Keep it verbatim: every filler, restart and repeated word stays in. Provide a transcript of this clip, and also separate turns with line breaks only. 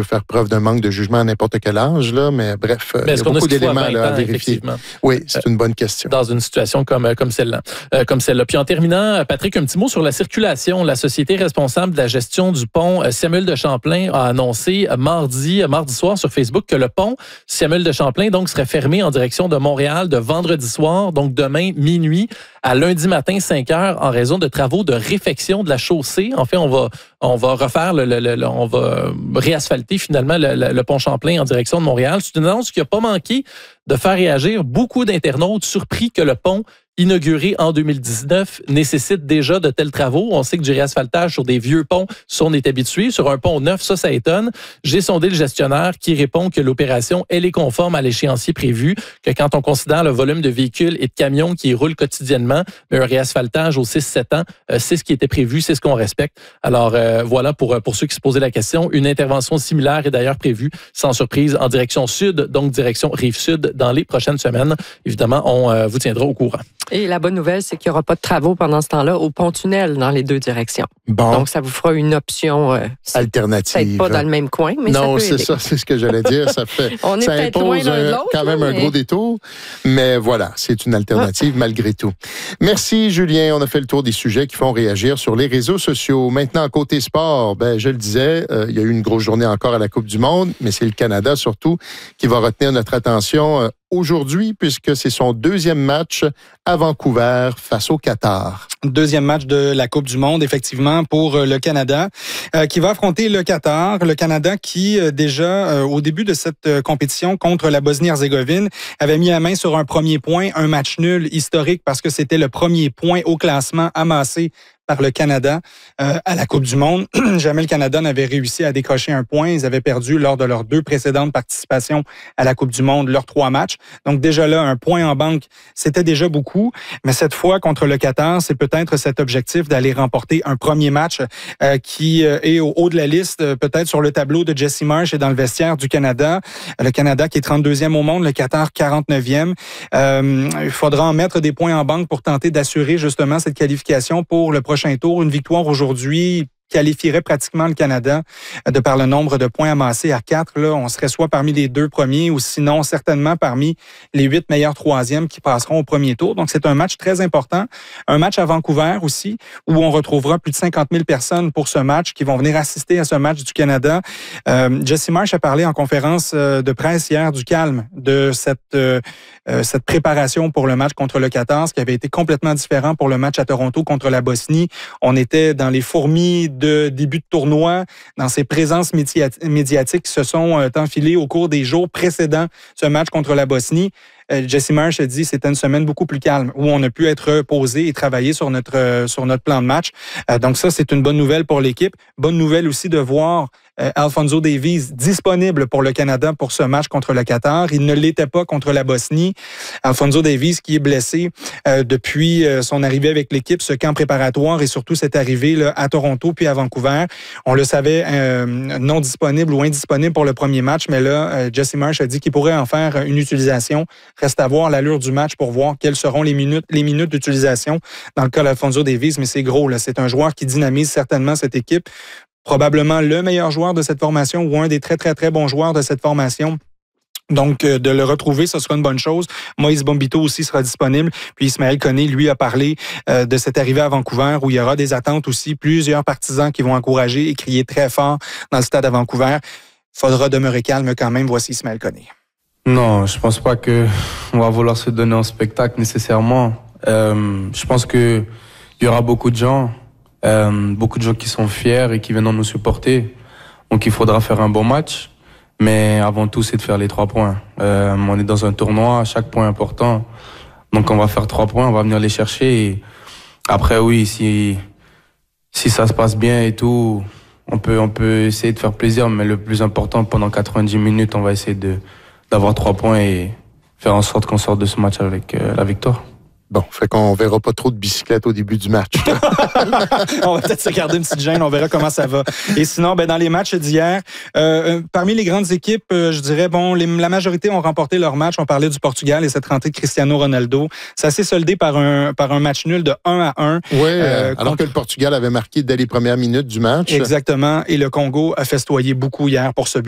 peut faire preuve d'un manque de jugement à n'importe quel âge, là, mais bref,
mais
il y a beaucoup d'éléments là, à vérifier. Oui, c'est une bonne question.
Dans une situation comme, comme celle-là. Euh, comme celle-là. Puis en terminant, Patrick, un petit mot sur la circulation. La société responsable de la gestion du pont Samuel de Champlain a annoncé mardi, mardi soir sur Facebook que le pont Samuel de Champlain donc, serait fermé en direction de Montréal de vendredi soir, donc demain minuit, à lundi matin cinq heures en raison de travaux de réfection de la chaussée. En fait, on va, on va refaire, le, le, le, on va réasphalter finalement le, le, le pont Champlain en direction de Montréal. C'est une annonce qui n'a pas manqué de faire réagir beaucoup d'internautes surpris que le pont inauguré en deux mille dix-neuf nécessite déjà de tels travaux. On sait que du réasphaltage sur des vieux ponts, ça on est habitué. Sur un pont neuf, ça, ça étonne. J'ai sondé le gestionnaire qui répond que l'opération, elle est conforme à l'échéancier prévu, que quand on considère le volume de véhicules et de camions qui y roulent quotidiennement, un réasphaltage aux six sept ans, euh, c'est ce qui était prévu, c'est ce qu'on respecte. Alors euh, voilà, pour, pour ceux qui se posaient la question, une intervention similaire est d'ailleurs prévue, sans surprise, en direction sud, donc direction Rive-Sud, dans les prochaines semaines. Évidemment, on euh, vous tiendra au courant.
Et la bonne nouvelle, c'est qu'il n'y aura pas de travaux pendant ce temps-là au pont-tunnel dans les deux directions. Bon. Donc, ça vous fera une option euh,
alternative.
Peut-être pas dans le même coin, mais
non,
ça peut
c'est ça, c'est ce que j'allais dire. Ça fait,
On est
ça
peut-être
impose
loin l'un de l'autre,
quand même
mais...
un gros détour, mais voilà, c'est une alternative malgré tout. Merci, Julien. On a fait le tour des sujets qui font réagir sur les réseaux sociaux. Maintenant, côté sport, ben, je le disais, euh, il y a eu une grosse journée encore à la Coupe du Monde, mais c'est le Canada surtout qui va retenir notre attention euh, aujourd'hui, puisque c'est son deuxième match à Vancouver face au Qatar.
Deuxième match de la Coupe du Monde, effectivement, pour le Canada, euh, qui va affronter le Qatar. Le Canada qui, euh, déjà, euh, au début de cette euh, compétition contre la Bosnie-Herzégovine, avait mis la main sur un premier point, un match nul historique parce que c'était le premier point au classement amassé par le Canada euh, à la Coupe du Monde. Jamais le Canada n'avait réussi à décrocher un point. Ils avaient perdu lors de leurs deux précédentes participations à la Coupe du Monde, leurs trois matchs. Donc déjà là, un point en banque, c'était déjà beaucoup. Mais cette fois, contre le Qatar, c'est peut-être cet objectif d'aller remporter un premier match euh, qui euh, est au haut de la liste, euh, peut-être sur le tableau de Jesse Marsh et dans le vestiaire du Canada. Le Canada qui est trente-deuxième au monde, le Qatar quarante-neuvième. Euh, il faudra en mettre des points en banque pour tenter d'assurer justement cette qualification pour le prochain tour. Une victoire aujourd'hui qualifierait pratiquement le Canada de par le nombre de points amassés à quatre. Là, on serait soit parmi les deux premiers ou sinon certainement parmi les huit meilleurs troisièmes qui passeront au premier tour. Donc, c'est un match très important. Un match à Vancouver aussi, où on retrouvera plus de cinquante mille personnes pour ce match qui vont venir assister à ce match du Canada. Euh, Jesse Marsh a parlé en conférence de presse hier du calme de cette, euh, cette préparation pour le match contre le Qatar, ce qui avait été complètement différent pour le match à Toronto contre la Bosnie. On était dans les fourmis de début de tournoi, dans ces présences médiatiques qui se sont euh, enfilées au cours des jours précédant ce match contre la Bosnie. Euh, Jesse Marsh a dit que c'était une semaine beaucoup plus calme, où on a pu être posé et travailler sur notre, euh, sur notre plan de match. Euh, donc ça, c'est une bonne nouvelle pour l'équipe. Bonne nouvelle aussi de voir euh, Alphonso Davies disponible pour le Canada pour ce match contre le Qatar. Il ne l'était pas contre la Bosnie. Alphonso Davies qui est blessé euh, depuis euh, son arrivée avec l'équipe, ce camp préparatoire et surtout cette arrivée là, à Toronto puis à Vancouver. On le savait euh, non disponible ou indisponible pour le premier match, mais là, euh, Jesse Marsh a dit qu'il pourrait en faire une utilisation. Reste à voir l'allure du match pour voir quelles seront les minutes, les minutes d'utilisation dans le cas d'Alphonso Davies, mais c'est gros, là. C'est un joueur qui dynamise certainement cette équipe. Probablement le meilleur joueur de cette formation ou un des très, très, très bons joueurs de cette formation. Donc, euh, de le retrouver, ce sera une bonne chose. Moïse Bombito aussi sera disponible. Puis Ismaël Koné, lui, a parlé euh, de cette arrivée à Vancouver où il y aura des attentes aussi. Plusieurs partisans qui vont encourager et crier très fort dans le stade à Vancouver. Faudra demeurer calme quand même. Voici Ismaël Koné.
Non, je pense pas que on va vouloir se donner en spectacle nécessairement. Euh, je pense que il y aura beaucoup de gens, euh, beaucoup de gens qui sont fiers et qui viendront nous supporter. Donc il faudra faire un bon match. Mais avant tout, c'est de faire les trois points. Euh, on est dans un tournoi, chaque point est important. Donc on va faire trois points, on va venir les chercher. Et après, oui, si si ça se passe bien et tout, on peut on peut essayer de faire plaisir. Mais le plus important, pendant quatre-vingt-dix minutes, on va essayer de d'avoir trois points et faire en sorte qu'on sorte de ce match avec euh, la victoire.
Bon, fait qu'on verra pas trop de bicyclettes au début du match.
On va peut-être se garder une petite gêne, on verra comment ça va. Et sinon, ben dans les matchs d'hier, euh, parmi les grandes équipes, euh, je dirais, bon, les, la majorité ont remporté leur match. On parlait du Portugal et cette rentrée de Cristiano Ronaldo. Ça s'est soldé par un par un match nul de un à un.
Oui, euh, alors contre... que le Portugal avait marqué dès les premières minutes du match.
Exactement. Et le Congo a festoyé beaucoup hier pour ce but.